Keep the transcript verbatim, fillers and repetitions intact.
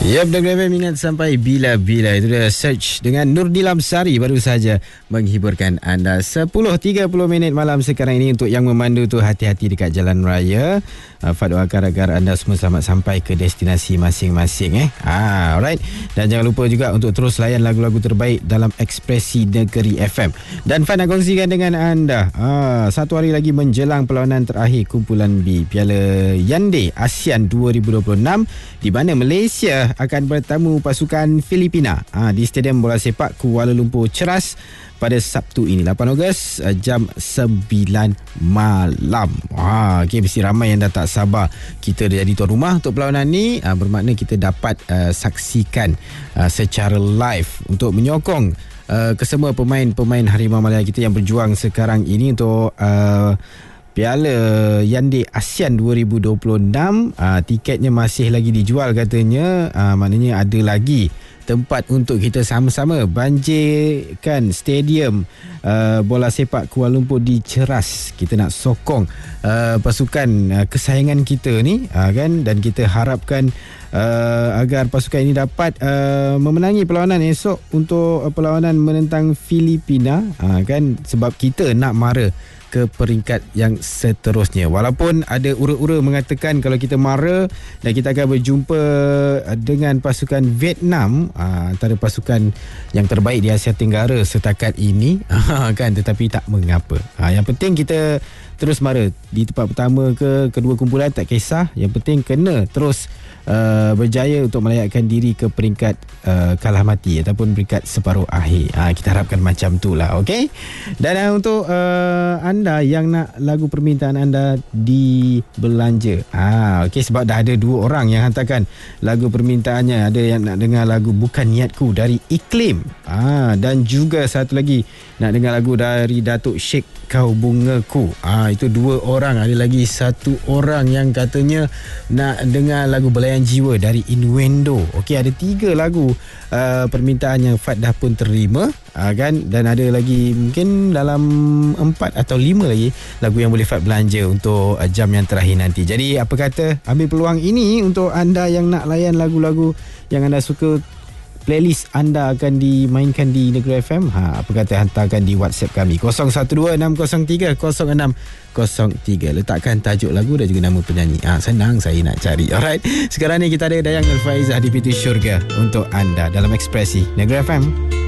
Yap, Negeri F M ingat sampai bila-bila. Itu dia Search dengan Nurdilam Sari baru saja menghiburkan anda. Sepuluh tiga puluh minit malam sekarang ini. Untuk yang memandu tu hati-hati dekat jalan raya. uh, Fat doakan agar anda semua selamat sampai ke destinasi masing-masing eh. Ah, alright. Dan jangan lupa juga untuk terus layan lagu-lagu terbaik dalam Ekspresi Negeri F M. Dan Fat nak kongsikan dengan anda, ah, satu hari lagi menjelang perlawanan terakhir kumpulan B Piala Yande ASEAN dua ribu dua puluh enam, di mana Malaysia akan bertemu pasukan Filipina ha, di Stadium Bola Sepak Kuala Lumpur Ceras pada Sabtu ini lapan Ogos jam sembilan malam. Ha, okay, mesti ramai yang dah tak sabar kita jadi tuan rumah untuk perlawanan ni. Ha, bermakna kita dapat uh, saksikan uh, secara live untuk menyokong uh, kesemua pemain-pemain Harimau Malaya kita yang berjuang sekarang ini untuk uh, Piala Yande ASEAN dua ribu dua puluh enam. uh, Tiketnya masih lagi dijual katanya. uh, Maknanya ada lagi tempat untuk kita sama-sama banjirkan stadium uh, bola sepak Kuala Lumpur di Ceras. Kita nak sokong uh, pasukan uh, kesayangan kita ni, uh, kan? Dan kita harapkan uh, agar pasukan ini dapat uh, memenangi perlawanan esok untuk uh, perlawanan menentang Filipina, uh, kan? Sebab kita nak mara ke peringkat yang seterusnya. Walaupun ada ura-ura mengatakan kalau kita mara dan kita akan berjumpa dengan pasukan Vietnam, antara pasukan yang terbaik di Asia Tenggara setakat ini, kan, tetapi tak mengapa. Yang penting kita terus mara di tempat pertama ke kedua kumpulan, tak kisah. Yang penting kena terus uh, berjaya untuk melayakkan diri ke peringkat uh, kalah mati ataupun peringkat separuh akhir. Ha, kita harapkan macam tu lah, okey? Dan uh, untuk uh, anda yang nak lagu permintaan anda dibelanja, ha, okey, sebab dah ada dua orang yang hantarkan lagu permintaannya. Ada yang nak dengar lagu Bukan Niatku dari Iklim, ha, dan juga satu lagi nak dengar lagu dari Datuk Sheikh Kau Bungaku. Ah, itu dua orang. Ada lagi satu orang yang katanya nak dengar lagu Belayan Jiwa dari Innuendo. Okey, ada tiga lagu uh, permintaan yang Fat dah pun terima, uh, kan? Dan ada lagi mungkin dalam empat atau lima lagi lagu yang boleh Fat belanja untuk uh, jam yang terakhir nanti. Jadi apa kata ambil peluang ini untuk anda yang nak layan lagu-lagu yang anda suka. Playlist anda akan dimainkan di Negeri F M. Ha, apa kata hantarkan di WhatsApp kami kosong satu dua enam kosong tiga kosong enam kosong tiga. Letakkan tajuk lagu dan juga nama penyanyi. Ha, senang saya nak cari. Alright. Sekarang ni kita ada Dayang Nurfaizah di Pintu Syurga untuk anda dalam Ekspresi Negeri F M.